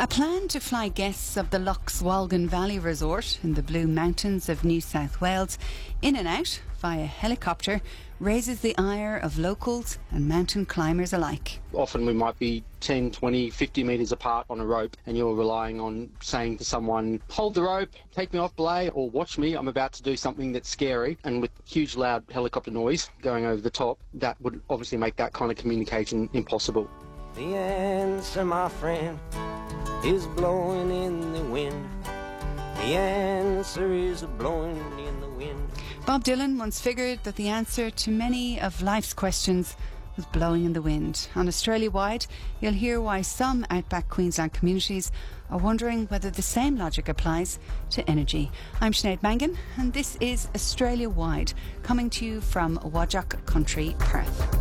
A plan to fly guests of the Lochs Wolgan Valley Resort in the Blue Mountains of New South Wales in and out via helicopter raises the ire of locals and mountain climbers alike. Often we might be 10, 20, 50 metres apart on a rope and you're relying on saying to someone, hold the rope, take me off belay, or watch me, I'm about to do something that's scary. And with huge loud helicopter noise going over the top, that would obviously make that kind of communication impossible. The answer, my friend, is blowing in the wind. The answer is blowing in the wind. Bob Dylan once figured that the answer to many of life's questions was blowing in the wind. On Australia-wide, you'll hear why some outback Queensland communities are wondering whether the same logic applies to energy. I'm Sinead Mangan, and this is Australia-wide, coming to you from Whadjuk Country, Perth.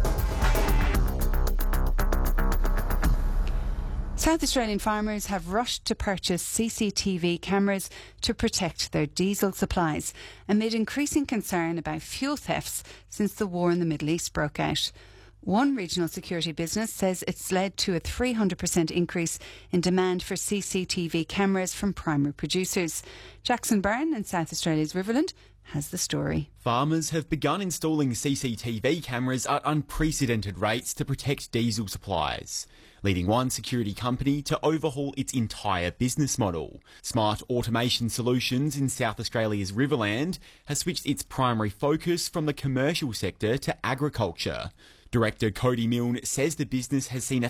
South Australian farmers have rushed to purchase CCTV cameras to protect their diesel supplies amid increasing concern about fuel thefts since the war in the Middle East broke out. One regional security business says it's led to a 300% increase in demand for CCTV cameras from primary producers. Jackson Byrne in South Australia's Riverland has the story. Farmers have begun installing CCTV cameras at unprecedented rates to protect diesel supplies, leading one security company to overhaul its entire business model. Smart Automation Solutions in South Australia's Riverland has switched its primary focus from the commercial sector to agriculture. Director Cody Milne says the business has seen a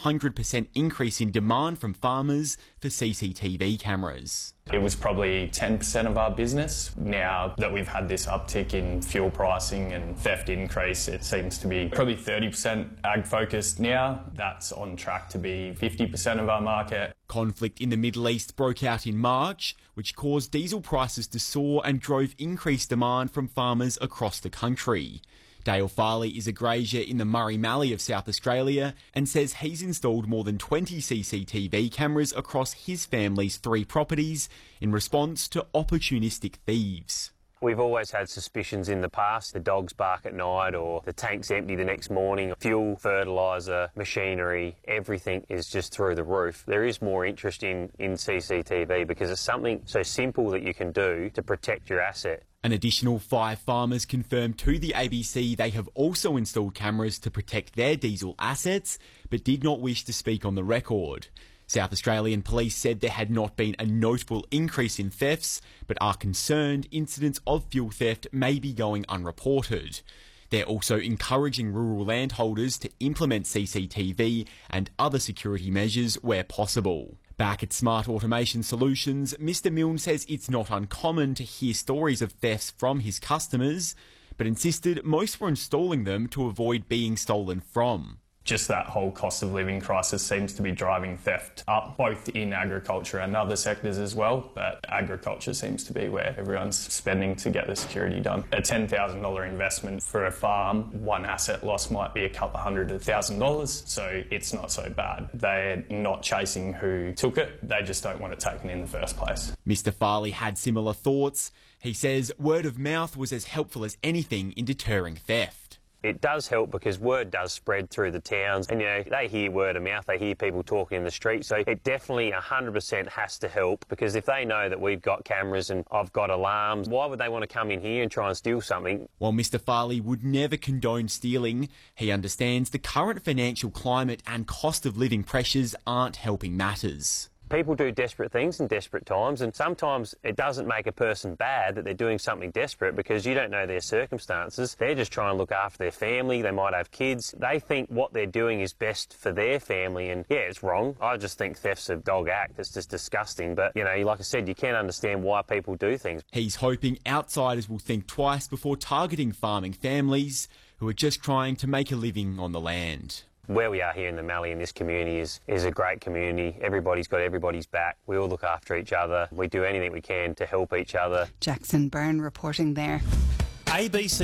300% increase in demand from farmers for CCTV cameras. It was probably 10% of our business. Now that we've had this uptick in fuel pricing and theft increase, it seems to be probably 30% ag focused now. That's on track to be 50% of our market. Conflict in the Middle East broke out in March, which caused diesel prices to soar and drove increased demand from farmers across the country. Dale Farley is a grazier in the Murray Mallee of South Australia and says he's installed more than 20 CCTV cameras across his family's 3 properties in response to opportunistic thieves. We've always had suspicions in the past. The dogs bark at night or the tank's empty the next morning. Fuel, fertiliser, machinery, everything is just through the roof. There is more interest in CCTV because it's something so simple that you can do to protect your asset. An additional 5 farmers confirmed to the ABC they have also installed cameras to protect their diesel assets, but did not wish to speak on the record. South Australian Police said there had not been a notable increase in thefts, but are concerned incidents of fuel theft may be going unreported. They're also encouraging rural landholders to implement CCTV and other security measures where possible. Back at Smart Automation Solutions, Mr Milne says it's not uncommon to hear stories of thefts from his customers, but insisted most were installing them to avoid being stolen from. Just that whole cost of living crisis seems to be driving theft up, both in agriculture and other sectors as well, but agriculture seems to be where everyone's spending to get the security done. A $10,000 investment for a farm, one asset loss might be a couple $100,000, so it's not so bad. They're not chasing who took it, they just don't want it taken in the first place. Mr Farley had similar thoughts. He says word of mouth was as helpful as anything in deterring theft. It does help because word does spread through the towns and, they hear word of mouth, they hear people talking in the street. So it definitely 100% has to help because if they know that we've got cameras and I've got alarms, why would they want to come in here and try and steal something? While Mr Farley would never condone stealing, he understands the current financial climate and cost of living pressures aren't helping matters. People do desperate things in desperate times, and sometimes it doesn't make a person bad that they're doing something desperate because you don't know their circumstances. They're just trying to look after their family. They might have kids. They think what they're doing is best for their family, and yeah, it's wrong. I just think theft's a dog act. It's just disgusting. But, like I said, you can understand why people do things. He's hoping outsiders will think twice before targeting farming families who are just trying to make a living on the land. Where we are here in the Mallee in this community is a great community. Everybody's got everybody's back. We all look after each other. We do anything we can to help each other. Jackson Byrne reporting there. ABC